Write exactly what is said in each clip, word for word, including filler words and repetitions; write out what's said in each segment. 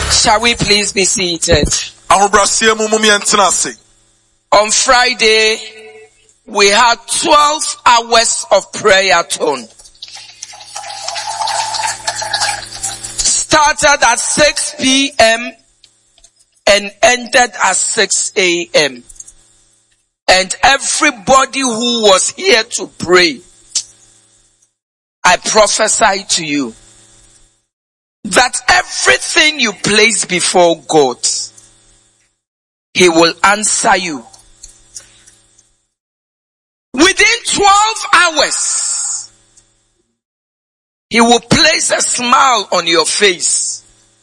Shall we please be seated? On Friday, we had twelve hours of prayer-thon. Started at six p.m. and ended at six a.m. And everybody who was here to pray, I prophesy to you that everything you place before God, He will answer you. Within twelve hours, He will place a smile on your face.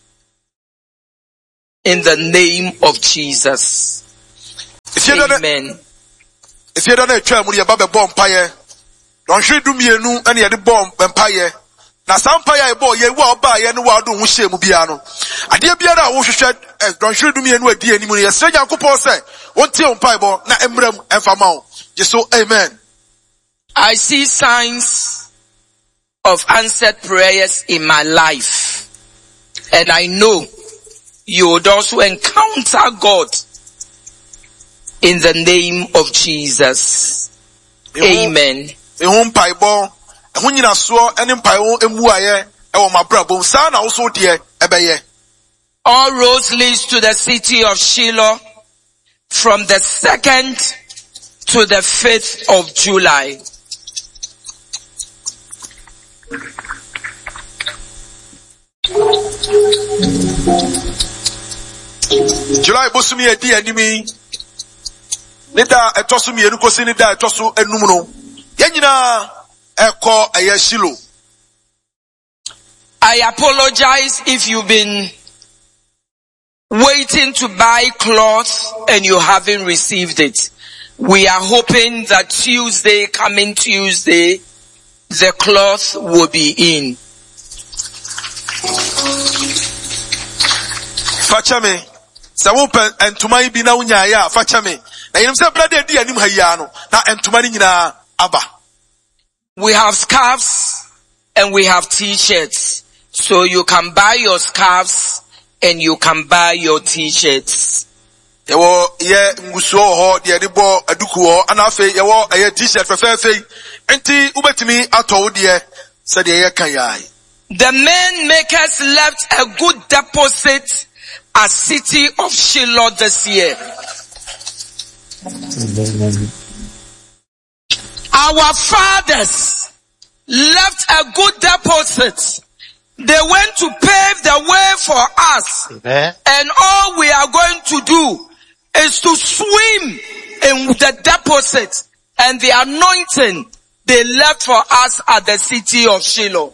In the name of Jesus. Amen. If you don't know what you're about to bomb fire, don't you do me a new any other bomb empire? Now some fire boy, you will buy and will do Mushe Mubiano. I dear Biana, who should don't you do me a new idea anymore? Yes, Sir Yanko say, one tea on Bible, na emblem and famau. Just so, amen. I see signs of answered prayers in my life, and I know you would also encounter God in the name of Jesus. Amen. All roads leads to the city of Shiloh from the second to the fifth of July. July bosumi edi animi nida etosu mi enuko si nida etosu enumuno yenyina eko eye Shiloh. I apologize if you've been waiting to buy clothes and you haven't received it. We are hoping that Tuesday, coming Tuesday, the cloth will be in. Fachame. Sa wopen entuma ibi na unya ya fachame. Na yinse brade di anim haya no na entuma ni nyina aba. We have scarves and we have t-shirts. So you can buy your scarves and you can buy your t-shirts. Yewo ye ngusuo ho de de bo aduku ho ana afi yewo eye t-shirt fefefe enti ubetimi ato de se de ye kan yai. The men makers left a good deposit at City of Shiloh this year. Our fathers left a good deposit. They went to pave the way for us. Amen. And all we are going to do is to swim in the deposit and the anointing they left for us at the City of Shiloh.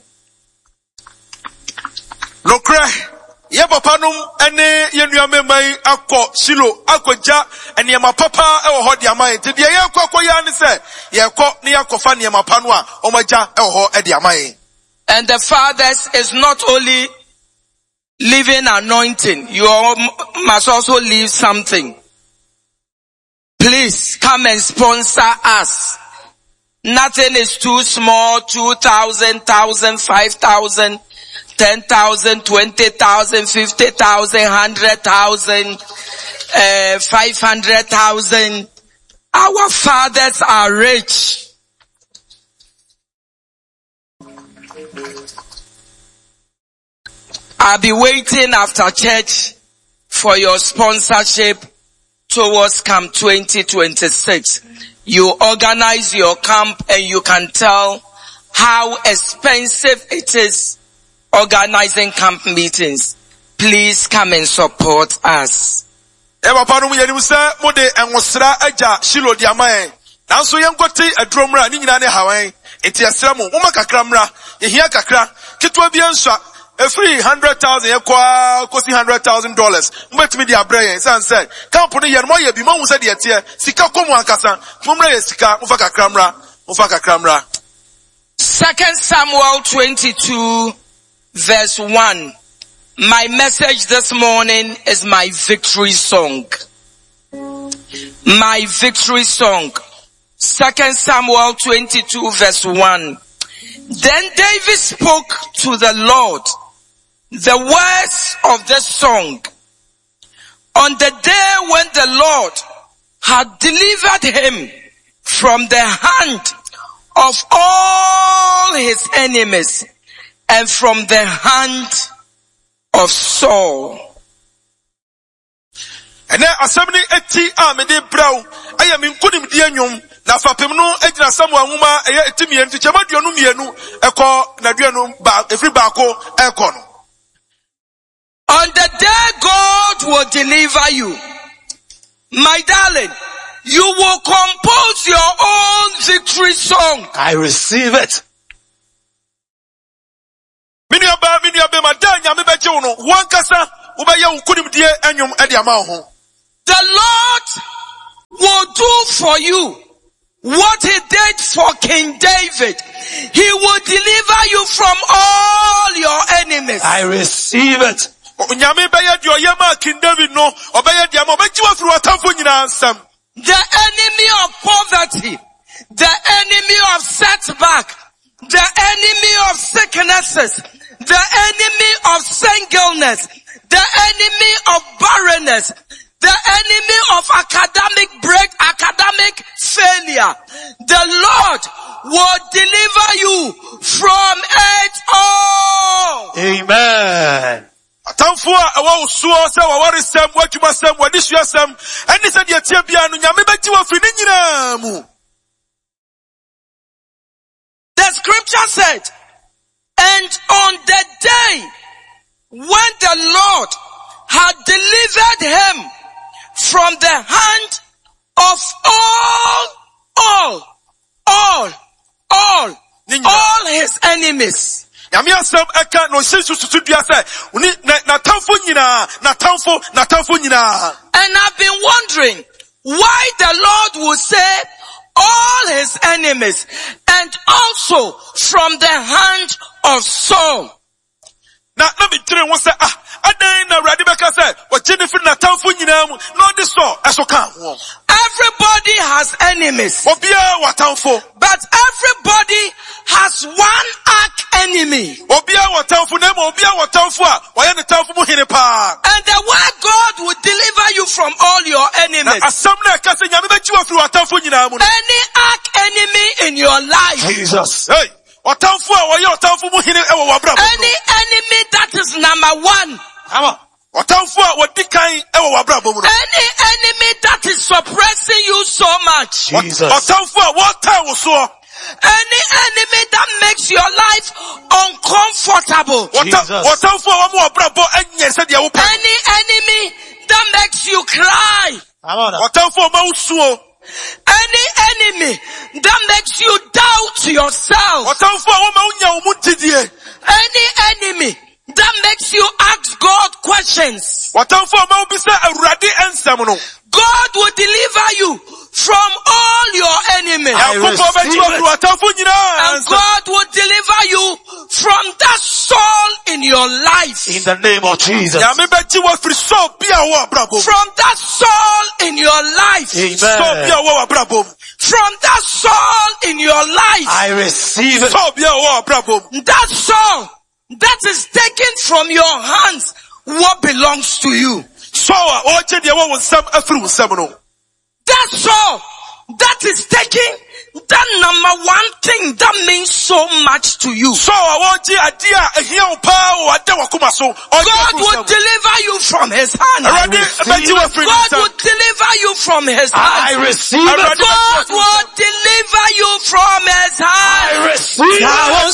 Lokre, ye papa num ene ye nuame mai akọ Shiloh akọja enema papa e wo ho de aman te de ye akọ ya ne se ye kọ ne yakọfa ne mapa no a omaja e wo ho e de aman. And the fathers is not only leaving anointing, you must also leave something. Please come and sponsor us. Nothing is too small. Two thousand, thousand, five thousand, ten thousand, twenty thousand, fifty thousand, hundred thousand, uh, five hundred thousand. Our fathers are rich. I'll be waiting after church for your sponsorship towards Camp twenty twenty-six. You organize your camp and you can tell how expensive it is organizing camp meetings. Please come and support us. Nanso yenkote adromra ni nyina ne hawan enti asramu uma kakramra yehia kakra kitwa bi answa efree one hundred thousand yekwa kosi one hundred thousand dollars mbetimi di abrayen san said camp no ye no ye bi mahu se de tie sika komu ankasa mumra ye sika mufa kakramra mufa kakramra. Second Samuel twenty-two verse one. My message this morning is my victory song. My victory song. Second Samuel twenty-two verse one. Then David spoke to the Lord the words of this song. On the day when the Lord had delivered him from the hand of all his enemies and from the hand of Saul. And then assembly eti a me de braw aya me nkonim die nwom na fapem no agina Samuel nwoma eye etimi enti chema duonu mienu ekọ na duonu ba efri baako ekọ no. On the day God will deliver you, my darling, you will compose your own victory song. I receive it. Mini aba mini aba madanya me beje wo no wankasa wo ba ye nkonim die enwom e de ama ho. The Lord will do for you what he did for King David. He will deliver you from all your enemies. I receive it. Onyame beye de oyema King David no obeye de ama obeji wo firi watamfo nyina nsam. The enemy of poverty, the enemy of setback, the enemy of sicknesses, the enemy of singleness, the enemy of barrenness, the enemy of academic break, academic failure. The Lord will deliver you from it all. Amen. Atamfo a ewa usuo se wa wari sem wadwuma sem wadi sua sem eni se de tie bia no nyame beti wo firi ni nyina mu. The scripture said, and on the day when the Lord had delivered him from the hand of all, all, all, all, all his enemies. Yami asem eka no shisu susudua se uni na tamfo nyina na tamfo na tamfo nyina. And I've been wondering why the Lord will say all his enemies and also from the hand of Saul. Na na bi tire won se ah adan na Awurade beka se wo Jennifer na tamfo nyina mu no de so eso ka ho. Everybody has enemies. Obia wa tamfo. But everybody has one arch enemy. Obia wa tamfo na mo obia wa tamfo a wo ye ne tamfo mu hene pa. And the way God will deliver you from all your enemies. Na asam na ka se nyame bechi wo firi wa tamfo nyina mu. Any arch enemy in your life. Jesus. Hey. Otamfo a wo ye otamfo mu hene e wo wabra. Any enemy that is number one. Come on. Otamfo a wo dikan e wo wabra bo mu. Any enemy that is suppressing you so much. Jesus. Otamfo a wo tai wo so. Any enemy that makes your life uncomfortable. Otamfo a wo mo wabra bo enye se de wo pa. Any enemy that makes you cry. Come on. Otamfo ma usuo. Any enemy that makes you doubt yourself. Otamfo a wo ma unya wo mutidie. Any enemy that makes you ask God questions. Otamfo ma ubisa Awurade ensem no. God will deliver you from all your enemies. I receive it. And God will deliver you from that soul in your life. In the name of Jesus. From that soul in your life. Amen. From that soul in your life. I receive it. That soul that is taken from your hands, what belongs to you? That soul that is taking that number one thing that means so much to you. God will deliver you from his hand. God will deliver you from his hand. I receive it. God will deliver you from his hand. I receive it.